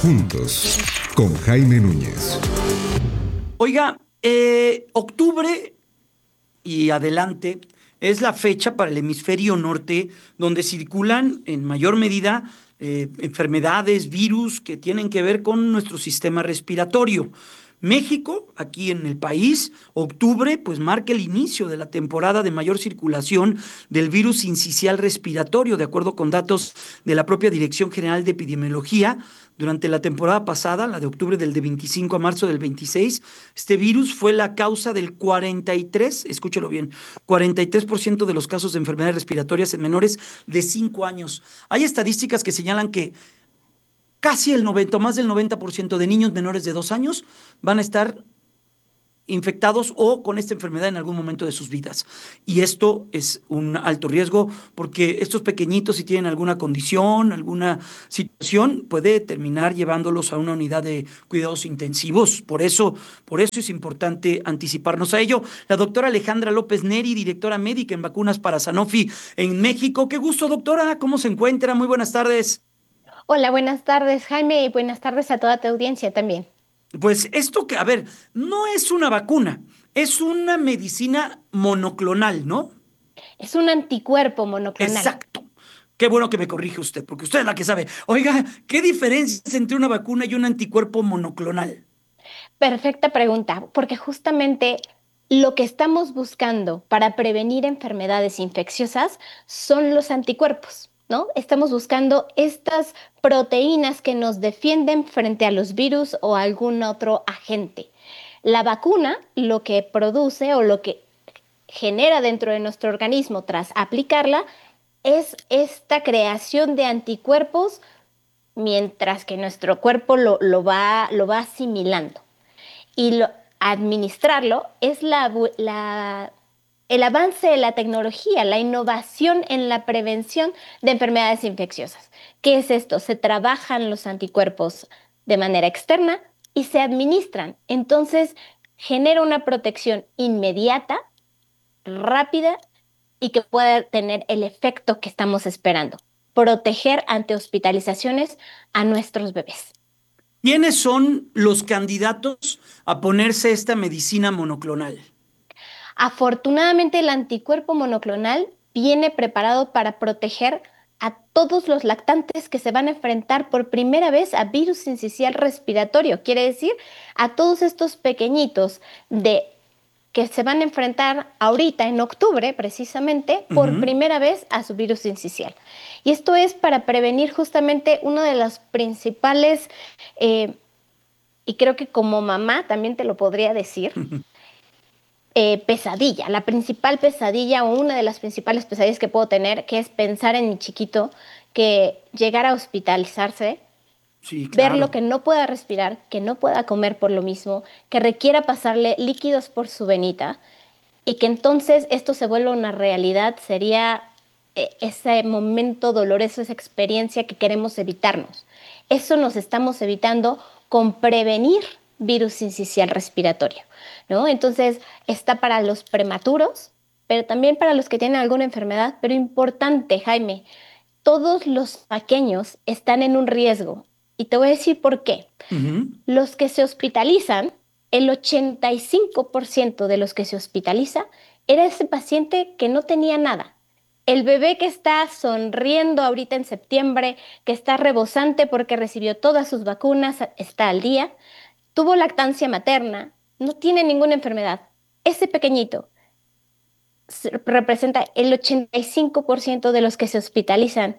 Juntos, con Jaime Núñez. Oiga, octubre y adelante es la fecha para el hemisferio norte donde circulan en mayor medida enfermedades, virus que tienen que ver con nuestro sistema respiratorio. México, aquí en el país, octubre, pues marca el inicio de la temporada de mayor circulación del virus sincicial respiratorio, de acuerdo con datos de la propia Dirección General de Epidemiología. Durante la temporada pasada, la de octubre del de 25 a marzo del 26, este virus fue la causa del 43, escúchelo bien, 43% de los casos de enfermedades respiratorias en menores de 5 años. Hay estadísticas que señalan que casi el 90, más del 90% de niños menores de 2 años van a estar infectados o con esta enfermedad en algún momento de sus vidas. Y esto es un alto riesgo porque estos pequeñitos, si tienen alguna condición, alguna situación, puede terminar llevándolos a una unidad de cuidados intensivos. Por eso es importante anticiparnos a ello. La doctora Alejandra López Neri, directora médica en vacunas para Sanofi en México. Qué gusto, doctora. ¿Cómo se encuentra? Muy buenas tardes. Hola, buenas tardes, Jaime, y buenas tardes a toda tu audiencia también. Pues esto que, a ver, no es una vacuna, es una medicina monoclonal, ¿no? Es un anticuerpo monoclonal. Exacto. Qué bueno que me corrige usted, porque usted es la que sabe. Oiga, ¿qué diferencia es entre una vacuna y un anticuerpo monoclonal? Perfecta pregunta, porque justamente lo que estamos buscando para prevenir enfermedades infecciosas son los anticuerpos, ¿no? Estamos buscando estas proteínas que nos defienden frente a los virus o a algún otro agente. La vacuna lo que produce o lo que genera dentro de nuestro organismo tras aplicarla es esta creación de anticuerpos mientras que nuestro cuerpo lo va asimilando. Y administrarlo es el avance de la tecnología, la innovación en la prevención de enfermedades infecciosas. ¿Qué es esto? Se trabajan los anticuerpos de manera externa y se administran. Entonces, genera una protección inmediata, rápida y que pueda tener el efecto que estamos esperando, proteger ante hospitalizaciones a nuestros bebés. ¿Quiénes son los candidatos a ponerse esta medicina monoclonal? Afortunadamente, el anticuerpo monoclonal viene preparado para proteger a todos los lactantes que se van a enfrentar por primera vez a virus sincicial respiratorio. Quiere decir, a todos estos pequeñitos que se van a enfrentar ahorita en octubre, precisamente, por Ujú. primera vez a su virus sincicial. Y esto es para prevenir justamente uno de los principales, eh, y creo que como mamá también te lo podría decir, pesadilla, la principal pesadilla o una de las principales pesadillas que puedo tener, que es pensar en mi chiquito que llegara a hospitalizarse, Sí, verlo claro. que no pueda respirar, que no pueda comer por lo mismo, que requiera pasarle líquidos por su venita y que entonces esto se vuelva una realidad, sería ese momento doloroso, esa experiencia que queremos evitarnos. Eso nos estamos evitando con prevenir virus sincicial respiratorio, ¿no? Entonces está para los prematuros, pero también para los que tienen alguna enfermedad, pero importante, Jaime, todos los pequeños están en un riesgo. Y te voy a decir por qué. Ujú. Los que se hospitalizan, el 85% de los que se hospitaliza era ese paciente que no tenía nada. El bebé que está sonriendo ahorita en septiembre, que está rebosante porque recibió todas sus vacunas, está al día, tuvo lactancia materna, no tiene ninguna enfermedad. Ese pequeñito representa el 85% de los que se hospitalizan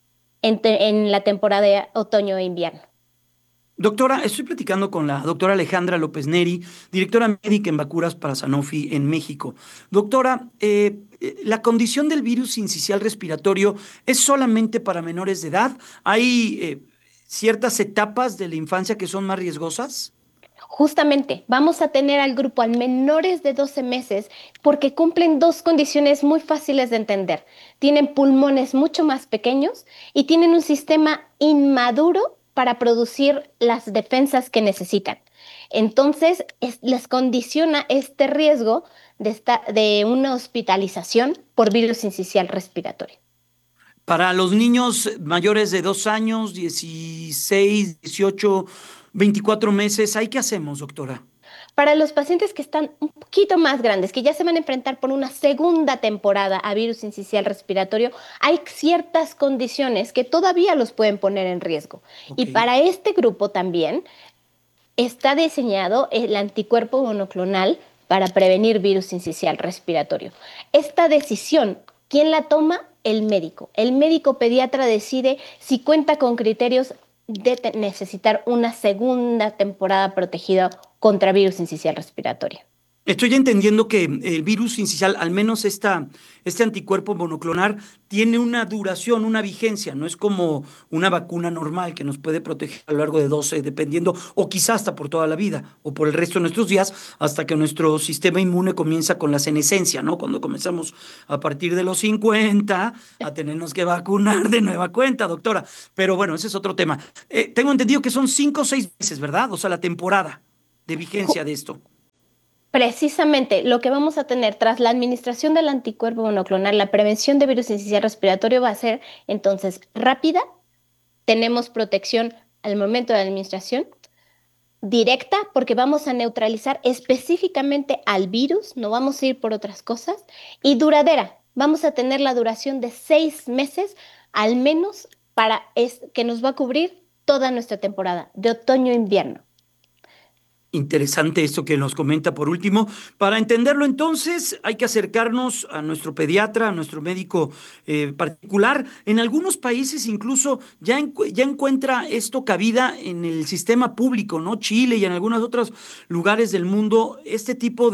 en la temporada de otoño e invierno. Doctora, estoy platicando con la doctora Alejandra López Neri, directora médica en vacunas para Sanofi en México. Doctora, ¿la condición del virus sincicial respiratorio es solamente para menores de edad? ¿Hay ciertas etapas de la infancia que son más riesgosas? Justamente, vamos a tener al grupo al menores de 12 meses porque cumplen dos condiciones muy fáciles de entender. Tienen pulmones mucho más pequeños y tienen un sistema inmaduro para producir las defensas que necesitan. Entonces, les condiciona este riesgo de una hospitalización por virus sincicial respiratorio. Para los niños mayores de 2 años, 16, 18, 24 meses, ¿ahí qué hacemos, doctora? Para los pacientes que están un poquito más grandes, que ya se van a enfrentar por una segunda temporada a virus sincicial respiratorio, hay ciertas condiciones que todavía los pueden poner en riesgo. Y Ok. para este grupo también está diseñado el anticuerpo monoclonal para prevenir virus sincicial respiratorio. Esta decisión, ¿quién la toma? El médico. El médico pediatra decide si cuenta con criterios de necesitar una segunda temporada protegida contra virus sincicial respiratorio. Estoy entendiendo que el virus incisional, al menos este anticuerpo monoclonal, tiene una duración, una vigencia, no es como una vacuna normal que nos puede proteger a lo largo de 12, dependiendo, o quizás hasta por toda la vida, o por el resto de nuestros días, hasta que nuestro sistema inmune comienza con la senescencia, ¿no? Cuando comenzamos a partir de los 50 a tenernos que vacunar de nueva cuenta, doctora. Pero bueno, ese es otro tema. Tengo entendido que son 5 o 6 meses, ¿verdad? O sea, la temporada de vigencia de esto. Precisamente lo que vamos a tener tras la administración del anticuerpo monoclonal, la prevención de virus sincicial respiratorio va a ser entonces rápida, tenemos protección al momento de la administración, directa porque vamos a neutralizar específicamente al virus, no vamos a ir por otras cosas, y duradera, vamos a tener la duración de 6 meses al menos que nos va a cubrir toda nuestra temporada de otoño-invierno. Interesante esto que nos comenta por último. Para entenderlo entonces hay que acercarnos a nuestro pediatra, a nuestro médico particular. En algunos países incluso ya encuentra esto cabida en el sistema público, ¿no? Chile y en algunos otros lugares del mundo, este tipo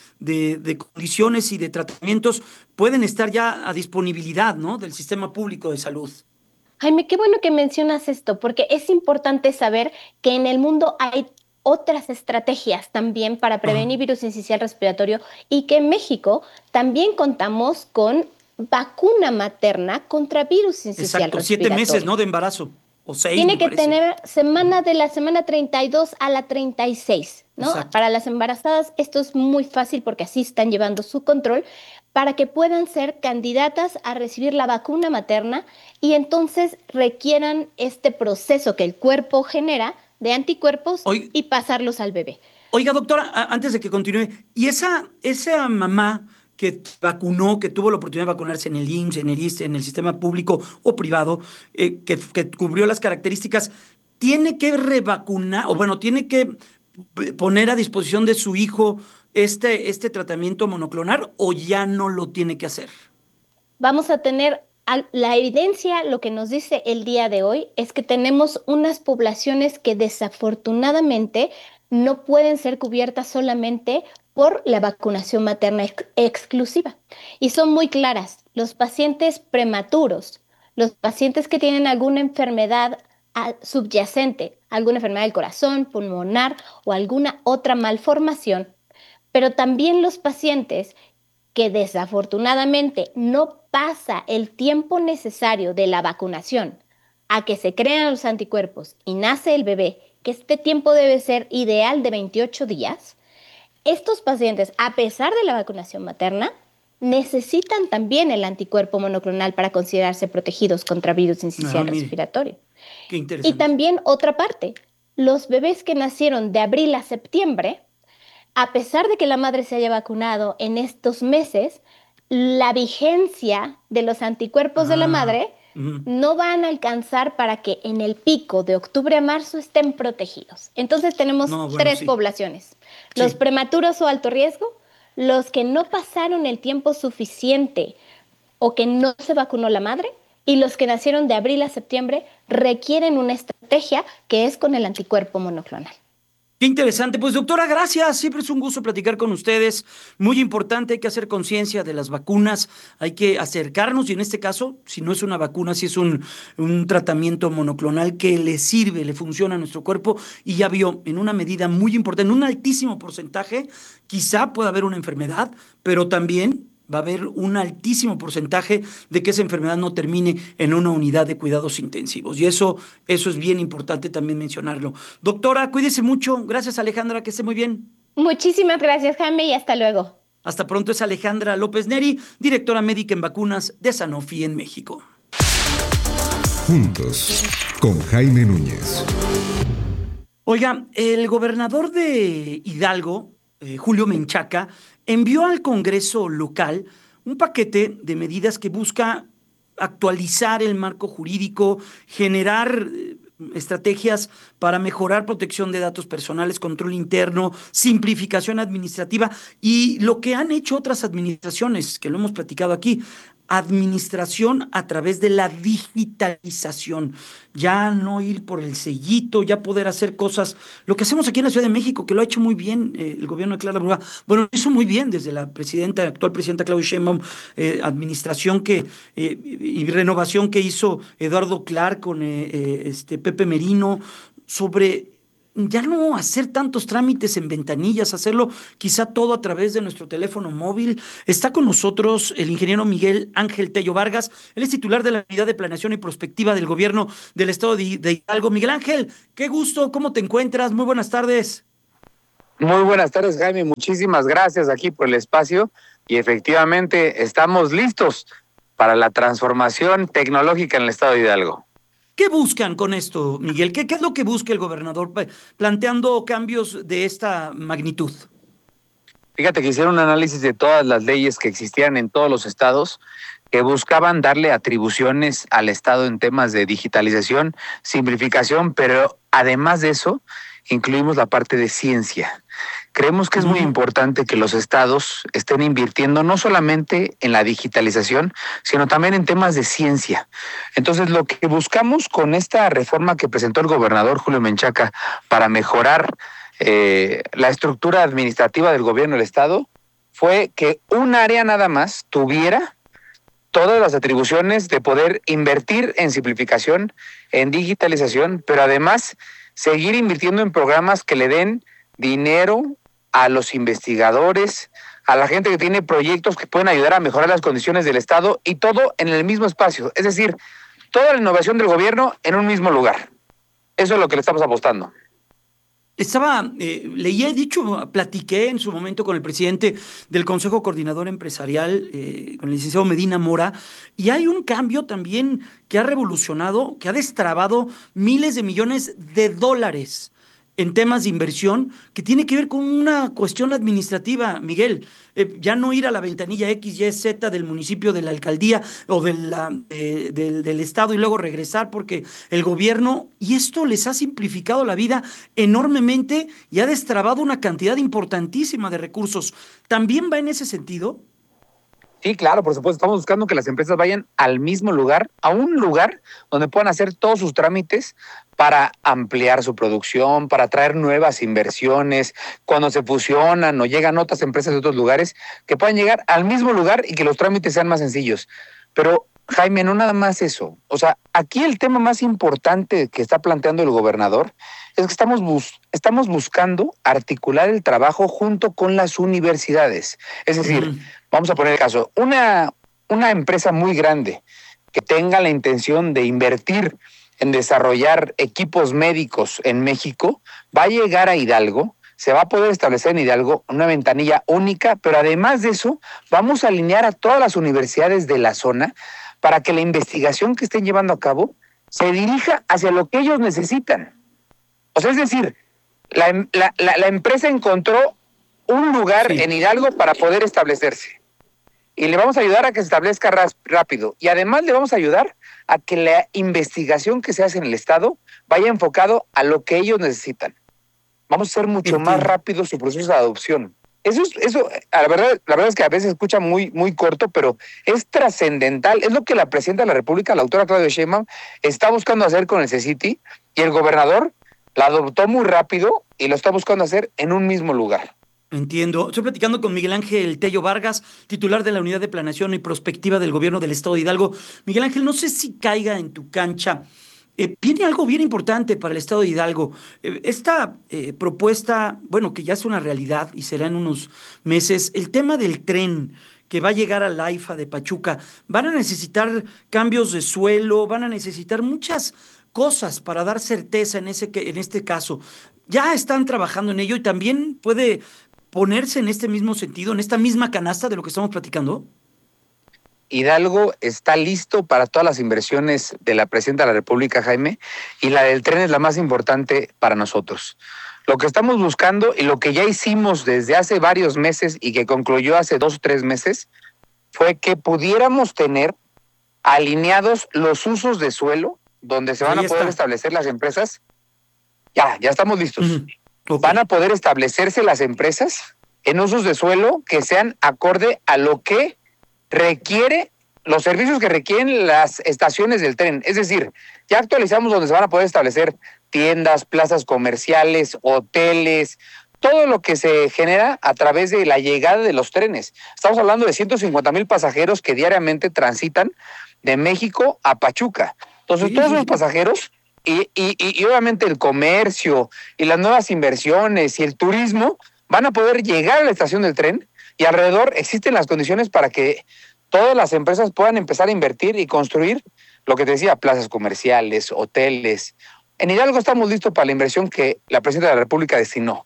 de condiciones y de tratamientos pueden estar ya a disponibilidad, ¿no? Del sistema público de salud. Jaime, qué bueno que mencionas esto, porque es importante saber que en el mundo hay otras estrategias también para Ajá. prevenir virus sincicial respiratorio y que en México también contamos con vacuna materna contra virus sincicial Exacto, 7 meses, respiratorio. ¿no? De embarazo. O 6, Tiene me que parece. tener de la semana 32 a la 36, ¿no? Exacto. Para las embarazadas esto es muy fácil porque así están llevando su control para que puedan ser candidatas a recibir la vacuna materna y entonces requieran este proceso que el cuerpo genera de anticuerpos Hoy, y pasarlos al bebé. Oiga, doctora, antes de que continúe, ¿y esa mamá que vacunó, que tuvo la oportunidad de vacunarse en el IMSS, en el ISSSTE, en el sistema público o privado, que cubrió las características, tiene que revacunar, o bueno, tiene que poner a disposición de su hijo este tratamiento monoclonal o ya no lo tiene que hacer? Vamos a tener la evidencia, lo que nos dice el día de hoy es que tenemos unas poblaciones que desafortunadamente no pueden ser cubiertas solamente por la vacunación materna exclusiva. Y son muy claras. Los pacientes prematuros, los pacientes que tienen alguna enfermedad subyacente, alguna enfermedad del corazón, pulmonar o alguna otra malformación, pero también los pacientes que desafortunadamente no pasa el tiempo necesario de la vacunación a que se crean los anticuerpos y nace el bebé, que este tiempo debe ser ideal de 28 días, estos pacientes, a pesar de la vacunación materna, necesitan también el anticuerpo monoclonal para considerarse protegidos contra virus Ah, sincicial mire, respiratorio. qué Y interesante. también otra parte, los bebés que nacieron de abril a septiembre, a pesar de que la madre se haya vacunado en estos meses, la vigencia de los anticuerpos de la Ah, madre ujú. no van a alcanzar para que en el pico de octubre a marzo estén protegidos. Entonces tenemos No, bueno, tres sí, poblaciones: los sí. prematuros o alto riesgo, los que no pasaron el tiempo suficiente o que no se vacunó la madre, y los que nacieron de abril a septiembre requieren una estrategia que es con el anticuerpo monoclonal. Qué interesante. Pues doctora, gracias. Siempre es un gusto platicar con ustedes. Muy importante, hay que hacer conciencia de las vacunas, hay que acercarnos y en este caso, si no es una vacuna, si es un tratamiento monoclonal que le sirve, le funciona a nuestro cuerpo y ya vio en una medida muy importante, en un altísimo porcentaje, quizá pueda haber una enfermedad, pero también va a haber un altísimo porcentaje de que esa enfermedad no termine en una unidad de cuidados intensivos. Y eso es bien importante también mencionarlo. Doctora, cuídese mucho. Gracias, Alejandra, que esté muy bien. Muchísimas gracias, Jaime, y hasta luego. Hasta pronto, es Alejandra López Neri, directora médica en vacunas de Sanofi en México. Juntos, con Jaime Núñez. Oiga, el gobernador de Hidalgo, Julio Menchaca, envió al Congreso local un paquete de medidas que busca actualizar el marco jurídico, generar estrategias para mejorar protección de datos personales, control interno, simplificación administrativa y lo que han hecho otras administraciones, que lo hemos platicado aquí, administración a través de la digitalización, ya no ir por el sellito, ya poder hacer cosas, lo que hacemos aquí en la Ciudad de México, que lo ha hecho muy bien el gobierno de Clara Brugada, bueno, lo hizo muy bien desde la presidenta, actual presidenta Claudia Sheinbaum, administración y renovación que hizo Eduardo Clark con Pepe Merino, sobre ya no hacer tantos trámites en ventanillas, hacerlo quizá todo a través de nuestro teléfono móvil. Está con nosotros el ingeniero Miguel Ángel Tello Vargas. Él es titular de la Unidad de Planeación y Prospectiva del Gobierno del Estado de Hidalgo. Miguel Ángel, qué gusto, ¿cómo te encuentras? Muy buenas tardes. Muy buenas tardes, Jaime. Muchísimas gracias aquí por el espacio. Y efectivamente estamos listos para la transformación tecnológica en el Estado de Hidalgo. ¿Qué buscan con esto, Miguel? ¿Qué es lo que busca el gobernador planteando cambios de esta magnitud? Fíjate que hicieron un análisis de todas las leyes que existían en todos los estados que buscaban darle atribuciones al Estado en temas de digitalización, simplificación, pero además de eso, incluimos la parte de ciencia. Creemos que es muy importante que los estados estén invirtiendo no solamente en la digitalización, sino también en temas de ciencia. Entonces, lo que buscamos con esta reforma que presentó el gobernador Julio Menchaca para mejorar la estructura administrativa del gobierno del estado fue que un área nada más tuviera todas las atribuciones de poder invertir en simplificación, en digitalización, pero además seguir invirtiendo en programas que le den dinero a los investigadores, a la gente que tiene proyectos que pueden ayudar a mejorar las condiciones del Estado y todo en el mismo espacio. Es decir, toda la innovación del gobierno en un mismo lugar. Eso es lo que le estamos apostando. Leí, he dicho, platiqué en su momento con el presidente del Consejo Coordinador Empresarial, con el licenciado Medina Mora, y hay un cambio también que ha revolucionado, que ha destrabado miles de millones de dólares en temas de inversión, que tiene que ver con una cuestión administrativa, Miguel. Ya no ir a la ventanilla X, Y, Z del municipio, de la alcaldía o del estado y luego regresar porque el gobierno, y esto les ha simplificado la vida enormemente y ha destrabado una cantidad importantísima de recursos. ¿También va en ese sentido? Sí, claro, por supuesto. Estamos buscando que las empresas vayan al mismo lugar, a un lugar donde puedan hacer todos sus trámites para ampliar su producción, para traer nuevas inversiones, cuando se fusionan o llegan otras empresas de otros lugares, que puedan llegar al mismo lugar y que los trámites sean más sencillos. Pero, Jaime, no nada más eso. O sea, aquí el tema más importante que está planteando el gobernador es que estamos buscando articular el trabajo junto con las universidades. Es decir, vamos a poner el caso, una empresa muy grande que tenga la intención de invertir en desarrollar equipos médicos en México, va a llegar a Hidalgo, se va a poder establecer en Hidalgo una ventanilla única, pero además de eso, vamos a alinear a todas las universidades de la zona para que la investigación que estén llevando a cabo se dirija hacia lo que ellos necesitan. O sea, es decir, la empresa encontró un lugar en Hidalgo para poder establecerse. Y le vamos a ayudar a que se establezca rápido. Y además le vamos a ayudar a que la investigación que se hace en el Estado vaya enfocado a lo que ellos necesitan. Vamos a hacer mucho más rápido su proceso de adopción. Eso, la verdad es que a veces escucha muy, muy corto, pero es trascendental. Es lo que la presidenta de la República, la doctora Claudia Sheinbaum, está buscando hacer con el CECITI, y el gobernador la adoptó muy rápido y lo está buscando hacer en un mismo lugar. Entiendo. Estoy platicando con Miguel Ángel Tello Vargas, titular de la Unidad de Planeación y Prospectiva del Gobierno del Estado de Hidalgo. Miguel Ángel, no sé si caiga en tu cancha. Viene algo bien importante para el Estado de Hidalgo. Esta propuesta, bueno, que ya es una realidad y será en unos meses, el tema del tren que va a llegar a la AIFA de Pachuca, van a necesitar cambios de suelo, van a necesitar muchas cosas para dar certeza en este caso. Ya están trabajando en ello y también puede ponerse en este mismo sentido, en esta misma canasta de lo que estamos platicando. Hidalgo está listo para todas las inversiones de la Presidenta de la República, Jaime, y la del tren es la más importante para nosotros. Lo que estamos buscando y lo que ya hicimos desde hace varios meses y que concluyó hace 2 o 3 meses fue que pudiéramos tener alineados los usos de suelo donde se van Ahí a poder está. establecer las empresas. Ya estamos listos. Ok. Van a poder establecerse las empresas en usos de suelo que sean acorde a lo que requiere, los servicios que requieren las estaciones del tren. Es decir, ya actualizamos donde se van a poder establecer tiendas, plazas comerciales, hoteles, todo lo que se genera a través de la llegada de los trenes. Estamos hablando de 150,000 pasajeros que diariamente transitan de México a Pachuca. Entonces, Sí, todos sí, los sí. pasajeros y obviamente el comercio y las nuevas inversiones y el turismo van a poder llegar a la estación del tren y alrededor existen las condiciones para que todas las empresas puedan empezar a invertir y construir lo que te decía, plazas comerciales, hoteles. En Hidalgo estamos listos para la inversión que la Presidenta de la República destinó.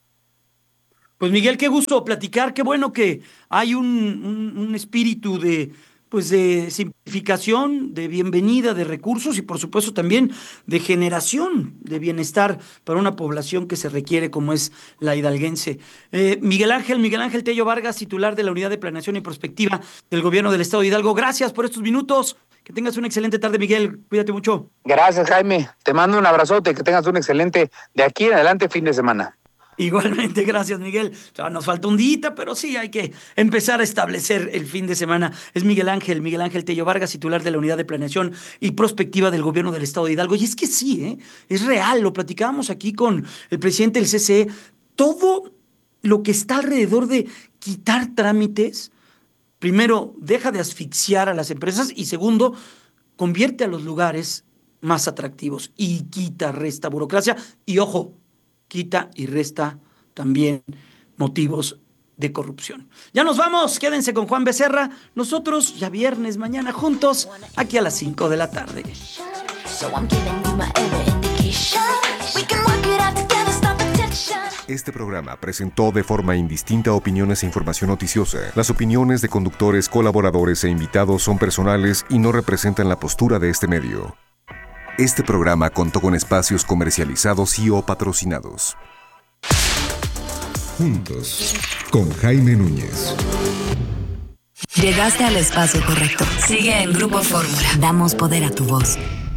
Pues Miguel, qué gusto platicar, qué bueno que hay un espíritu de, pues de simplificación, de bienvenida de recursos y por supuesto también de generación de bienestar para una población que se requiere como es la hidalguense. Miguel Ángel Tello Vargas, titular de la Unidad de Planeación y Prospectiva del Gobierno del Estado de Hidalgo, gracias por estos minutos. Que tengas una excelente tarde, Miguel. Cuídate mucho. Gracias, Jaime. Te mando un abrazote, que tengas un excelente de aquí en adelante fin de semana. Igualmente, gracias, Miguel. O sea, nos falta un día, pero sí hay que empezar a establecer el fin de semana. Es Miguel Ángel Tello Vargas, titular de la Unidad de Planeación y Prospectiva del Gobierno del Estado de Hidalgo. Y es que sí, es real, lo platicábamos aquí con el presidente del CCE. Todo lo que está alrededor de quitar trámites, primero, deja de asfixiar a las empresas y segundo, convierte a los lugares más atractivos y resta burocracia. Y ojo, quita y resta también motivos de corrupción. Ya nos vamos, quédense con Juan Becerra. Nosotros ya viernes, mañana juntos, aquí a las 5 de la tarde. Este programa presentó de forma indistinta opiniones e información noticiosa. Las opiniones de conductores, colaboradores e invitados son personales y no representan la postura de este medio. Este programa contó con espacios comercializados y o patrocinados. Juntos, con Jaime Núñez. Llegaste al espacio correcto. Sigue en Grupo Fórmula. Damos poder a tu voz.